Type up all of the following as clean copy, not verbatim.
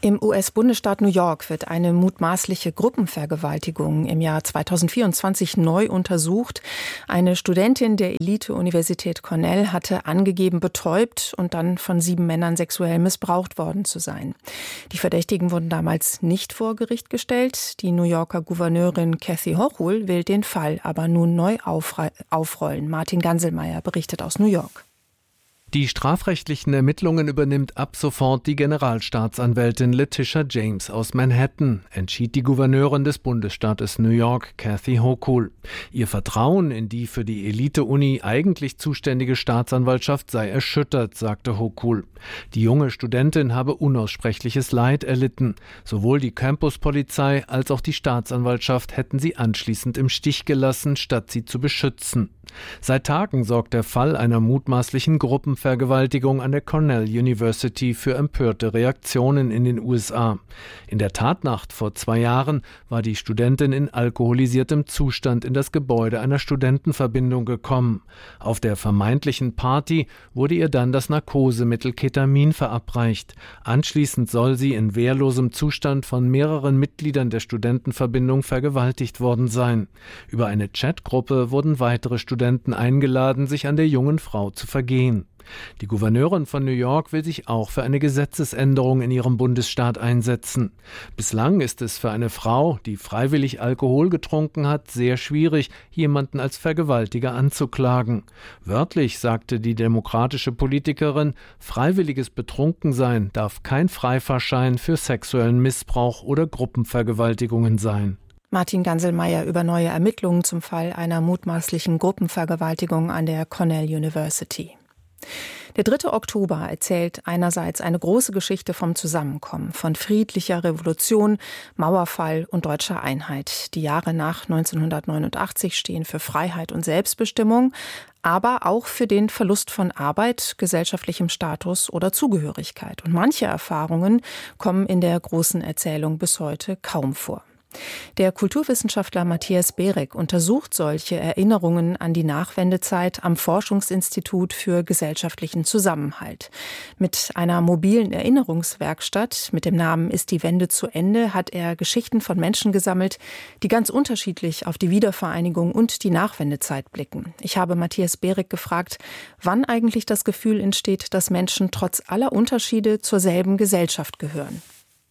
Im US-Bundesstaat New York wird eine mutmaßliche Gruppenvergewaltigung im Jahr 2024 neu untersucht. Eine Studentin der Elite-Universität Cornell hatte angegeben, betäubt und dann von 7 Männern sexuell missbraucht worden zu sein. Die Verdächtigen wurden damals nicht vor Gericht gestellt. Die New Yorker Gouverneurin Kathy Hochul will den Fall aber nun neu aufrollen. Martin Ganselmeier berichtet aus New York. Die strafrechtlichen Ermittlungen übernimmt ab sofort die Generalstaatsanwältin Letitia James aus Manhattan, entschied die Gouverneurin des Bundesstaates New York, Kathy Hochul. Ihr Vertrauen in die für die Elite-Uni eigentlich zuständige Staatsanwaltschaft sei erschüttert, sagte Hochul. Die junge Studentin habe unaussprechliches Leid erlitten. Sowohl die Campuspolizei als auch die Staatsanwaltschaft hätten sie anschließend im Stich gelassen, statt sie zu beschützen. Seit Tagen sorgt der Fall einer mutmaßlichen Gruppenvergewaltigung an der Cornell University für empörte Reaktionen in den USA. In der Tatnacht vor 2 Jahren war die Studentin in alkoholisiertem Zustand in das Gebäude einer Studentenverbindung gekommen. Auf der vermeintlichen Party wurde ihr dann das Narkosemittel Ketamin verabreicht. Anschließend soll sie in wehrlosem Zustand von mehreren Mitgliedern der Studentenverbindung vergewaltigt worden sein. Über eine Chatgruppe wurden weitere Studenten eingeladen, sich an der jungen Frau zu vergehen. Die Gouverneurin von New York will sich auch für eine Gesetzesänderung in ihrem Bundesstaat einsetzen. Bislang ist es für eine Frau, die freiwillig Alkohol getrunken hat, sehr schwierig, jemanden als Vergewaltiger anzuklagen. Wörtlich sagte die demokratische Politikerin, freiwilliges Betrunkensein darf kein Freifahrtschein für sexuellen Missbrauch oder Gruppenvergewaltigungen sein. Martin Ganselmeier über neue Ermittlungen zum Fall einer mutmaßlichen Gruppenvergewaltigung an der Cornell University. Der 3. Oktober erzählt einerseits eine große Geschichte vom Zusammenkommen, von friedlicher Revolution, Mauerfall und deutscher Einheit. Die Jahre nach 1989 stehen für Freiheit und Selbstbestimmung, aber auch für den Verlust von Arbeit, gesellschaftlichem Status oder Zugehörigkeit. Und manche Erfahrungen kommen in der großen Erzählung bis heute kaum vor. Der Kulturwissenschaftler Matthias Berek untersucht solche Erinnerungen an die Nachwendezeit am Forschungsinstitut für gesellschaftlichen Zusammenhalt. Mit einer mobilen Erinnerungswerkstatt mit dem Namen Ist die Wende zu Ende hat er Geschichten von Menschen gesammelt, die ganz unterschiedlich auf die Wiedervereinigung und die Nachwendezeit blicken. Ich habe Matthias Berek gefragt, wann eigentlich das Gefühl entsteht, dass Menschen trotz aller Unterschiede zur selben Gesellschaft gehören.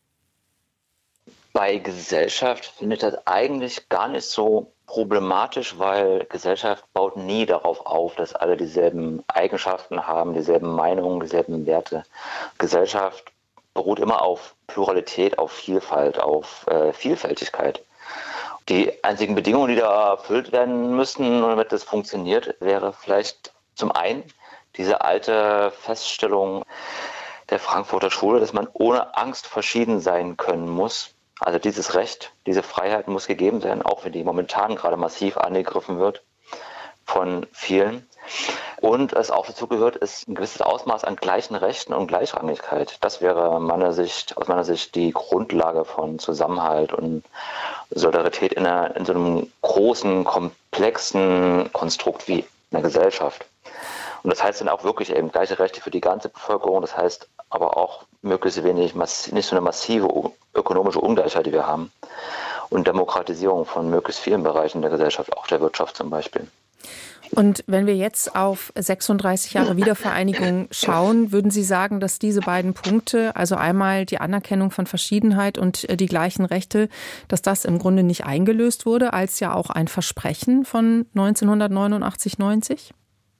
Bei Gesellschaft finde ich das eigentlich gar nicht so problematisch, weil Gesellschaft baut nie darauf auf, dass alle dieselben Eigenschaften haben, dieselben Meinungen, dieselben Werte. Gesellschaft beruht immer auf Pluralität, auf Vielfalt, auf Vielfältigkeit. Die einzigen Bedingungen, die da erfüllt werden müssen, damit das funktioniert, wäre vielleicht zum einen diese alte Feststellung der Frankfurter Schule, dass man ohne Angst verschieden sein können muss. Also dieses Recht, diese Freiheit muss gegeben sein, auch wenn die momentan gerade massiv angegriffen wird von vielen. Und es auch dazu gehört, ist ein gewisses Ausmaß an gleichen Rechten und Gleichrangigkeit. Das wäre aus meiner Sicht die Grundlage von Zusammenhalt und Solidarität in so einem großen, komplexen Konstrukt wie einer Gesellschaft. Und das heißt dann auch wirklich eben gleiche Rechte für die ganze Bevölkerung. Das heißt aber auch möglichst wenig, nicht so eine massive ökonomische Ungleichheit, die wir haben. Und Demokratisierung von möglichst vielen Bereichen der Gesellschaft, auch der Wirtschaft zum Beispiel. Und wenn wir jetzt auf 36 Jahre Wiedervereinigung schauen, würden Sie sagen, dass diese beiden Punkte, also einmal die Anerkennung von Verschiedenheit und die gleichen Rechte, dass das im Grunde nicht eingelöst wurde, als ja auch ein Versprechen von 1989/90?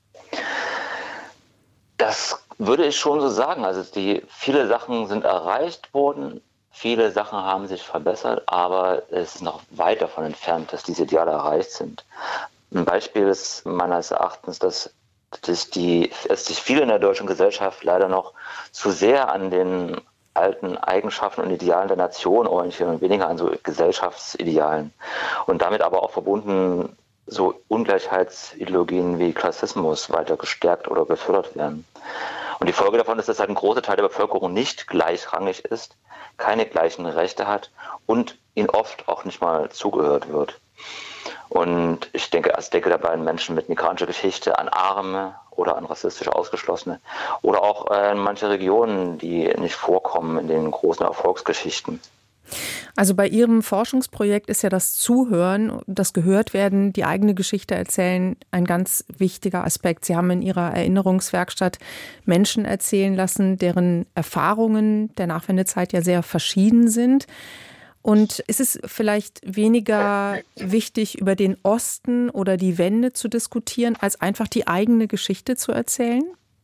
Das würde ich schon so sagen. Also viele Sachen sind erreicht worden, viele Sachen haben sich verbessert, aber es ist noch weit davon entfernt, dass diese Ideale erreicht sind. Ein Beispiel ist meines Erachtens, dass sich viele in der deutschen Gesellschaft leider noch zu sehr an den alten Eigenschaften und Idealen der Nation orientieren und weniger an so Gesellschaftsidealen. Und damit aber auch verbunden so Ungleichheitsideologien wie Klassismus weiter gestärkt oder befördert werden. Und die Folge davon ist, dass halt ein großer Teil der Bevölkerung nicht gleichrangig ist, keine gleichen Rechte hat und ihnen oft auch nicht mal zugehört wird. Und ich denke dabei an Menschen mit migrantischen Geschichte, an Arme oder an rassistisch Ausgeschlossene oder auch an manche Regionen, die nicht vorkommen in den großen Erfolgsgeschichten. Also bei Ihrem Forschungsprojekt ist ja das Zuhören, das Gehörtwerden, die eigene Geschichte erzählen, ein ganz wichtiger Aspekt. Sie haben in Ihrer Erinnerungswerkstatt Menschen erzählen lassen, deren Erfahrungen der Nachwendezeit ja sehr verschieden sind. Und ist es vielleicht weniger wichtig, über den Osten oder die Wende zu diskutieren, als einfach die eigene Geschichte zu erzählen?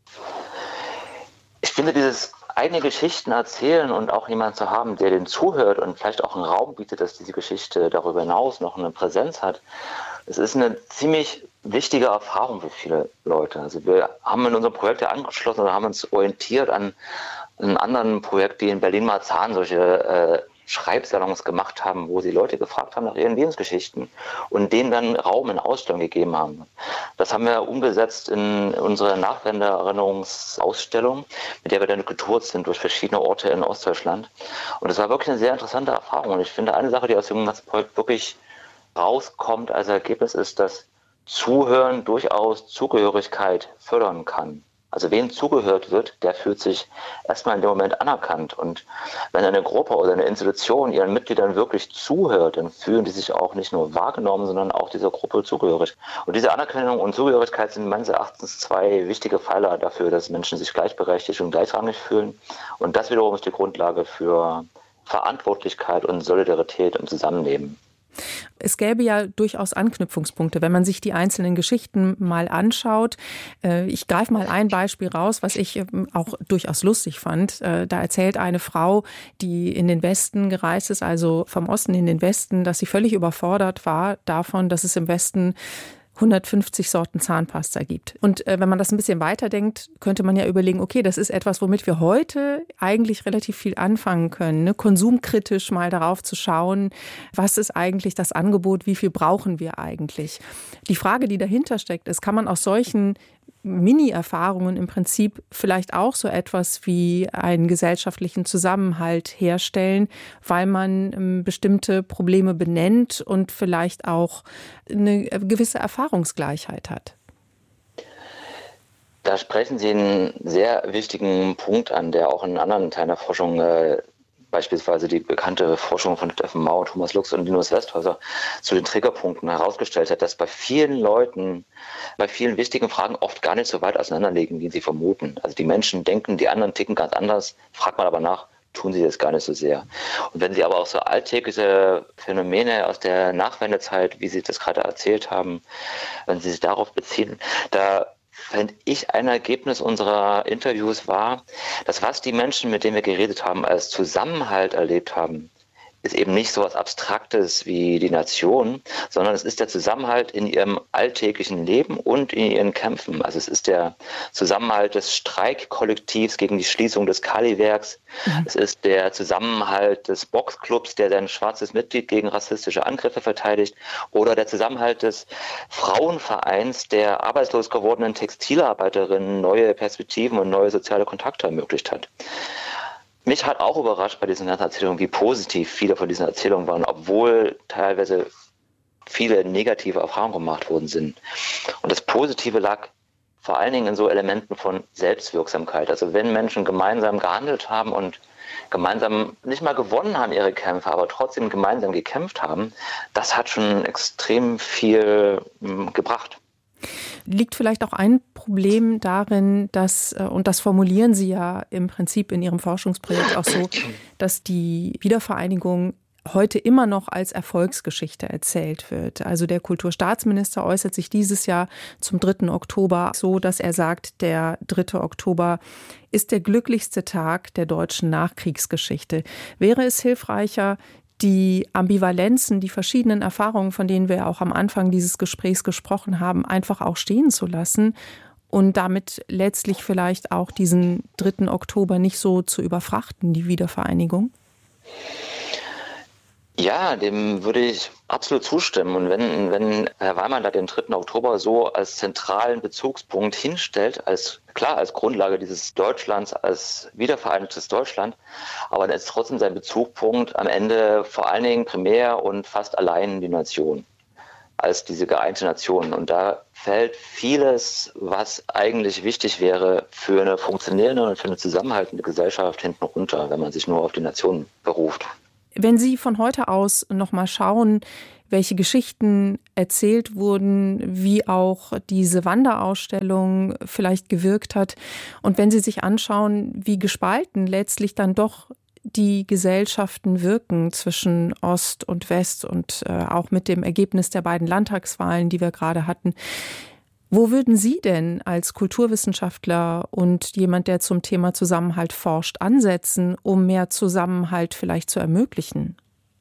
Ich finde, dieses eigene Geschichten erzählen und auch jemanden zu haben, der den zuhört und vielleicht auch einen Raum bietet, dass diese Geschichte darüber hinaus noch eine Präsenz hat, es ist eine ziemlich wichtige Erfahrung für viele Leute. Also wir haben in unserem Projekt ja angeschlossen und haben uns orientiert an einem anderen Projekt, die in Berlin-Marzahn solche Schreibsalons gemacht haben, wo sie Leute gefragt haben nach ihren Lebensgeschichten und denen dann Raum in Ausstellungen gegeben haben. Das haben wir umgesetzt in unsere Nachwende-Erinnerungsausstellung, mit der wir dann getourt sind durch verschiedene Orte in Ostdeutschland. Und es war wirklich eine sehr interessante Erfahrung. Und ich finde, eine Sache, die aus dem ganzen Projekt wirklich rauskommt als Ergebnis, ist, dass Zuhören durchaus Zugehörigkeit fördern kann. Also wem zugehört wird, der fühlt sich erstmal in dem Moment anerkannt. Und wenn eine Gruppe oder eine Institution ihren Mitgliedern wirklich zuhört, dann fühlen die sich auch nicht nur wahrgenommen, sondern auch dieser Gruppe zugehörig. Und diese Anerkennung und Zugehörigkeit sind meines Erachtens zwei wichtige Pfeiler dafür, dass Menschen sich gleichberechtigt und gleichrangig fühlen. Und das wiederum ist die Grundlage für Verantwortlichkeit und Solidarität im Zusammenleben. Es gäbe ja durchaus Anknüpfungspunkte, wenn man sich die einzelnen Geschichten mal anschaut. Ich greife mal ein Beispiel raus, was ich auch durchaus lustig fand. Da erzählt eine Frau, die in den Westen gereist ist, also vom Osten in den Westen, dass sie völlig überfordert war davon, dass es im Westen 150 Sorten Zahnpasta gibt. Und wenn man das ein bisschen weiterdenkt, könnte man ja überlegen, okay, das ist etwas, womit wir heute eigentlich relativ viel anfangen können, ne? Konsumkritisch mal darauf zu schauen, was ist eigentlich das Angebot, wie viel brauchen wir eigentlich? Die Frage, die dahinter steckt, ist, kann man aus solchen Mini-Erfahrungen im Prinzip vielleicht auch so etwas wie einen gesellschaftlichen Zusammenhalt herstellen, weil man bestimmte Probleme benennt und vielleicht auch eine gewisse Erfahrungsgleichheit hat. Da sprechen Sie einen sehr wichtigen Punkt an, der auch in anderen Teilen der Forschung, beispielsweise die bekannte Forschung von Steffen Mau, Thomas Lux und Linus Westhäuser zu den Triggerpunkten herausgestellt hat, dass bei vielen Leuten, bei vielen wichtigen Fragen oft gar nicht so weit auseinanderliegen, wie sie vermuten. Also die Menschen denken, die anderen ticken ganz anders, fragt man aber nach, tun sie das gar nicht so sehr. Und wenn Sie aber auch so alltägliche Phänomene aus der Nachwendezeit, wie Sie das gerade erzählt haben, wenn Sie sich darauf beziehen, da fände ich, ein Ergebnis unserer Interviews war, dass was die Menschen, mit denen wir geredet haben, als Zusammenhalt erlebt haben, ist eben nicht so was Abstraktes wie die Nation, sondern es ist der Zusammenhalt in ihrem alltäglichen Leben und in ihren Kämpfen. Also es ist der Zusammenhalt des Streikkollektivs gegen die Schließung des Kaliwerks. Es ist der Zusammenhalt des Boxclubs, der sein schwarzes Mitglied gegen rassistische Angriffe verteidigt. Oder der Zusammenhalt des Frauenvereins, der arbeitslos gewordenen Textilarbeiterinnen neue Perspektiven und neue soziale Kontakte ermöglicht hat. Mich hat auch überrascht bei diesen ganzen Erzählungen, wie positiv viele von diesen Erzählungen waren, obwohl teilweise viele negative Erfahrungen gemacht worden sind. Und das Positive lag vor allen Dingen in so Elementen von Selbstwirksamkeit. Also wenn Menschen gemeinsam gehandelt haben und gemeinsam nicht mal gewonnen haben ihre Kämpfe, aber trotzdem gemeinsam gekämpft haben, das hat schon extrem viel gebracht. Liegt vielleicht auch ein Problem darin, dass, und das formulieren Sie ja im Prinzip in Ihrem Forschungsprojekt auch so, dass die Wiedervereinigung heute immer noch als Erfolgsgeschichte erzählt wird. Also der Kulturstaatsminister äußert sich dieses Jahr zum 3. Oktober so, dass er sagt, der 3. Oktober ist der glücklichste Tag der deutschen Nachkriegsgeschichte. Wäre es hilfreicher, die Ambivalenzen, die verschiedenen Erfahrungen, von denen wir auch am Anfang dieses Gesprächs gesprochen haben, einfach auch stehen zu lassen und damit letztlich vielleicht auch diesen 3. Oktober nicht so zu überfrachten, die Wiedervereinigung? Ja, dem würde ich absolut zustimmen. Und wenn Herr Weimann da den 3. Oktober so als zentralen Bezugspunkt hinstellt, als Grundlage dieses Deutschlands, als wiedervereinigtes Deutschland, aber dann ist trotzdem sein Bezugpunkt am Ende vor allen Dingen primär und fast allein die Nation. als diese geeinte Nation. Und da fällt vieles, was eigentlich wichtig wäre für eine funktionierende und für eine zusammenhaltende Gesellschaft, hinten runter, wenn man sich nur auf die Nation beruft. Wenn Sie von heute aus nochmal schauen, welche Geschichten erzählt wurden, wie auch diese Wanderausstellung vielleicht gewirkt hat, und wenn Sie sich anschauen, wie gespalten letztlich dann doch die Gesellschaften wirken zwischen Ost und West und auch mit dem Ergebnis der beiden Landtagswahlen, die wir gerade hatten. Wo würden Sie denn als Kulturwissenschaftler und jemand, der zum Thema Zusammenhalt forscht, ansetzen, um mehr Zusammenhalt vielleicht zu ermöglichen?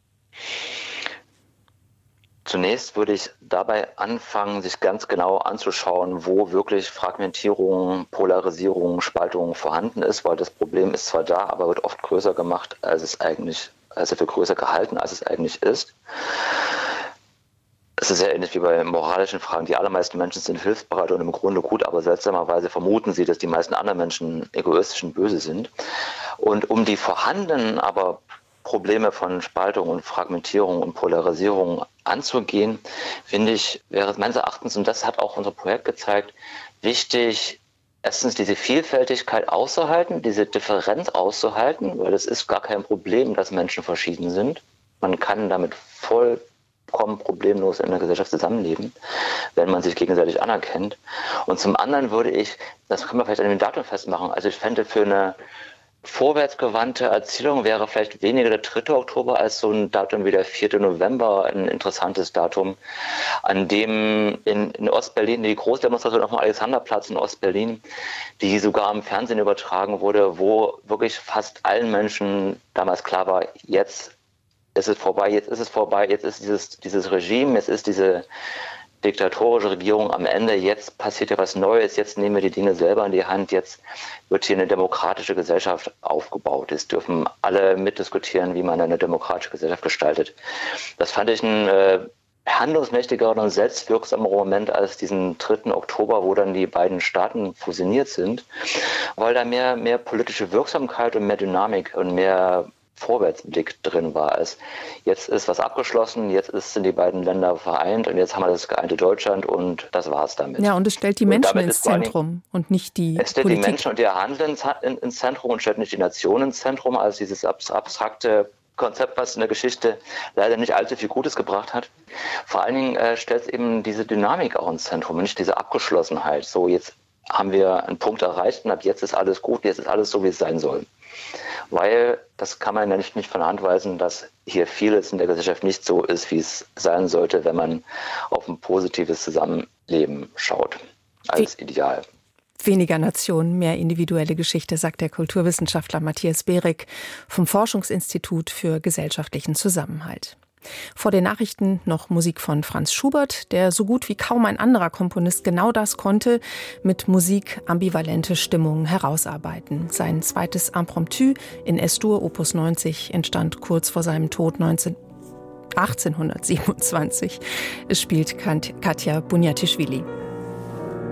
Zunächst würde ich dabei anfangen, sich ganz genau anzuschauen, wo wirklich Fragmentierung, Polarisierung, Spaltung vorhanden ist, weil das Problem ist zwar da, aber wird oft größer gemacht, also für größer gehalten, als es eigentlich ist. Es ist sehr ähnlich wie bei moralischen Fragen. Die allermeisten Menschen sind hilfsbereit und im Grunde gut, aber seltsamerweise vermuten sie, dass die meisten anderen Menschen egoistisch und böse sind. Und um die vorhandenen, aber Probleme von Spaltung und Fragmentierung und Polarisierung anzugehen, finde ich, wäre es meines Erachtens, und das hat auch unser Projekt gezeigt, wichtig, erstens diese Vielfältigkeit auszuhalten, diese Differenz auszuhalten, weil es ist gar kein Problem, dass Menschen verschieden sind. Man kann damit vollkommen problemlos in der Gesellschaft zusammenleben, wenn man sich gegenseitig anerkennt. Und zum anderen würde ich, das können wir vielleicht an dem Datum festmachen, also ich fände für eine vorwärtsgewandte Erzählung wäre vielleicht weniger der 3. Oktober als so ein Datum wie der 4. November ein interessantes Datum, an dem in Ostberlin die Großdemonstration auf dem Alexanderplatz in Ostberlin, die sogar im Fernsehen übertragen wurde, wo wirklich fast allen Menschen damals klar war, jetzt ist es vorbei, jetzt ist dieses Regime, jetzt ist diese diktatorische Regierung am Ende, jetzt passiert ja was Neues, jetzt nehmen wir die Dinge selber in die Hand, jetzt wird hier eine demokratische Gesellschaft aufgebaut. Jetzt dürfen alle mitdiskutieren, wie man eine demokratische Gesellschaft gestaltet. Das fand ich ein handlungsmächtiger und selbstwirksamer Moment als diesen 3. Oktober, wo dann die beiden Staaten fusioniert sind, weil da mehr politische Wirksamkeit und mehr Dynamik und mehr Vorwärtsblick drin war. Jetzt ist was abgeschlossen, sind die beiden Länder vereint und jetzt haben wir das geeinte Deutschland und das war's damit. Ja, und es stellt die Menschen ins Zentrum und nicht die Politik. Es stellt die Menschen und ihr Handeln ins Zentrum und stellt nicht die Nation ins Zentrum, also dieses abstrakte Konzept, was in der Geschichte leider nicht allzu viel Gutes gebracht hat. Vor allen Dingen stellt es eben diese Dynamik auch ins Zentrum, nicht diese Abgeschlossenheit. So, jetzt haben wir einen Punkt erreicht und ab jetzt ist alles gut, jetzt ist alles so, wie es sein soll. Weil, das kann man ja nicht von der Hand weisen, dass hier vieles in der Gesellschaft nicht so ist, wie es sein sollte, wenn man auf ein positives Zusammenleben schaut, als Ideal. Weniger Nation, mehr individuelle Geschichte, sagt der Kulturwissenschaftler Matthias Berik vom Forschungsinstitut für gesellschaftlichen Zusammenhalt. Vor den Nachrichten noch Musik von Franz Schubert, der so gut wie kaum ein anderer Komponist genau das konnte, mit Musik ambivalente Stimmungen herausarbeiten. Sein zweites Impromptu in S-Dur, Opus 90, entstand kurz vor seinem Tod 1827. Es spielt Katja Bunjatischvili.